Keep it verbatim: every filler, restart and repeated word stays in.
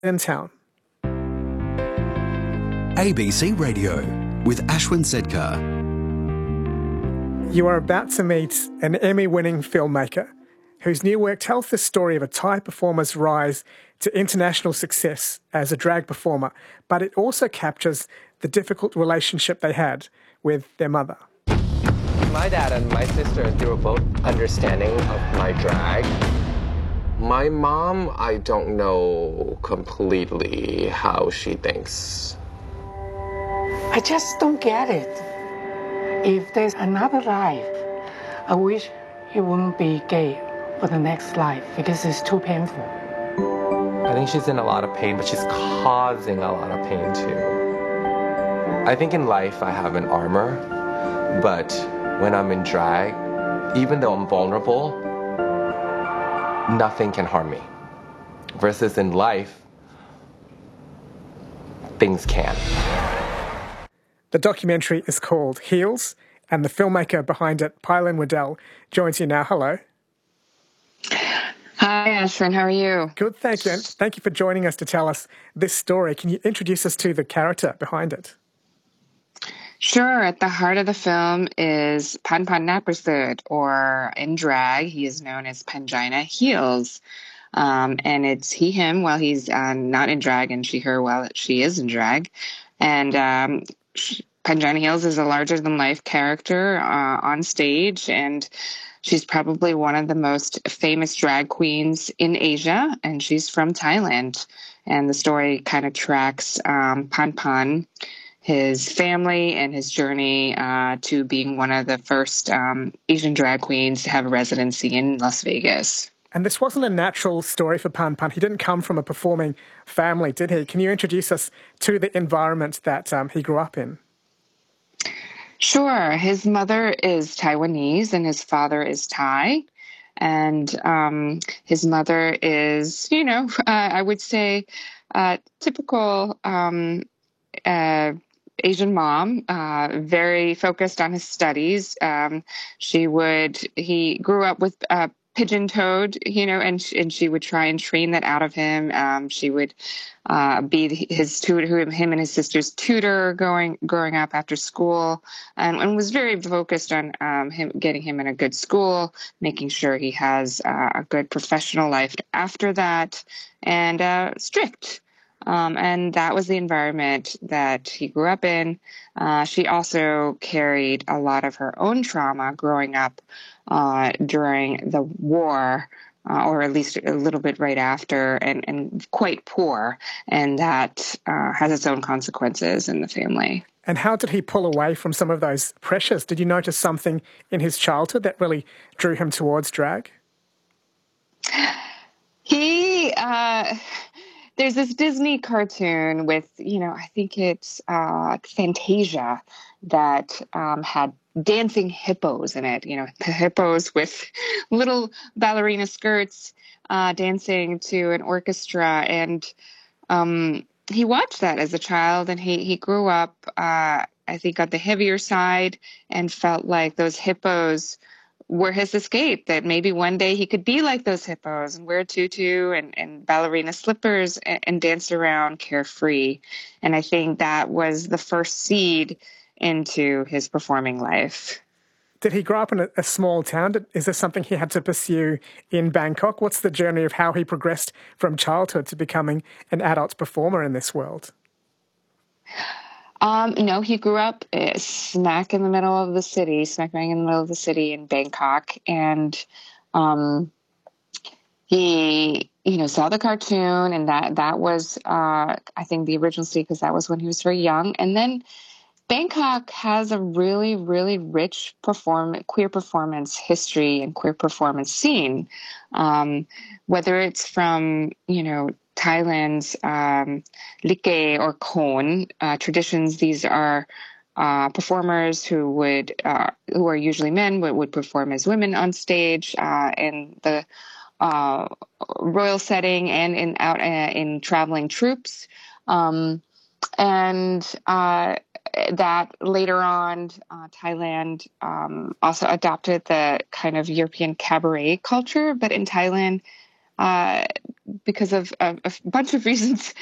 in town. A B C Radio with Ashwin Sedkar. You are about to meet an Emmy-winning filmmaker whose new work tells the story of a Thai performer's rise to international success as a drag performer, but it also captures the difficult relationship they had with their mother. My dad and my sister, they were both understanding of my drag. My mom, I don't know completely how she thinks. I just don't get it. If there's another life, I wish it wouldn't be gay for the next life because it's too painful. I think she's in a lot of pain, but she's causing a lot of pain too. I think in life I have an armor, but when I'm in drag, even though I'm vulnerable, nothing can harm me. Versus in life, things can. The documentary is called Heels, and the filmmaker behind it, Pylon Waddell, joins you now. Hello. Hi, Ashwin. How are you? Good, thank you. And thank you for joining us to tell us this story. Can you introduce us to the character behind it? Sure. At the heart of the film is Pan Pan Naprasud, or in drag, he is known as Pangina Heels. Um, and it's he, him, while he's uh, not in drag, and she, her, while she is in drag. And um, she, Pangina Heels is a larger-than-life character uh, on stage, and she's probably one of the most famous drag queens in Asia, and she's from Thailand. And the story kind of tracks um, Pan Pan, his family, and his journey uh, to being one of the first um, Asian drag queens to have a residency in Las Vegas. And this wasn't a natural story for Pan Pan. He didn't come from a performing family, did he? Can you introduce us to the environment that um, he grew up in? Sure. His mother is Taiwanese and his father is Thai. And um, his mother is, you know, uh, I would say, uh, typical um, uh, Asian mom, uh, very focused on his studies. Um, she would, he grew up with uh, pigeon-toed, you know, and and she would try and train that out of him. Um, she would uh, be his tutor, him and his sister's tutor, going growing up after school, and, and was very focused on um, him getting him in a good school, making sure he has uh, a good professional life after that, and uh, strict. Um, and that was the environment that he grew up in. Uh, she also carried a lot of her own trauma growing up uh, during the war, uh, or at least a little bit right after, and, and quite poor. And that uh, has its own consequences in the family. And how did he pull away from some of those pressures? Did you notice something in his childhood that really drew him towards drag? He... Uh, There's this Disney cartoon with, you know, I think it's uh, Fantasia, that um, had dancing hippos in it, you know, the hippos with little ballerina skirts uh, dancing to an orchestra. And um, he watched that as a child, and he, he grew up, uh, I think, on the heavier side, and felt like those hippos were his escape, that maybe one day he could be like those hippos and wear a tutu and, and ballerina slippers and, and dance around carefree. And I think that was the first seed into his performing life. Did he grow up in a, a small town? Did, is this something he had to pursue in Bangkok? What's the journey of how he progressed from childhood to becoming an adult performer in this world? Um, no, he grew up uh, smack in the middle of the city, smack bang in the middle of the city in Bangkok. And um, he, you know, saw the cartoon, and that, that was, uh, I think, the original seed, because that was when he was very young. And then Bangkok has a really, really rich perform- queer performance history and queer performance scene, um, whether it's from, you know, Thailand's um, Like or Khon uh, traditions. These are uh, performers who would, uh, who are usually men, would, would perform as women on stage uh, in the uh, royal setting and in out uh, in traveling troops, um, and uh, that later on, uh, Thailand um, also adopted the kind of European cabaret culture, but in Thailand. uh, because of a, a bunch of reasons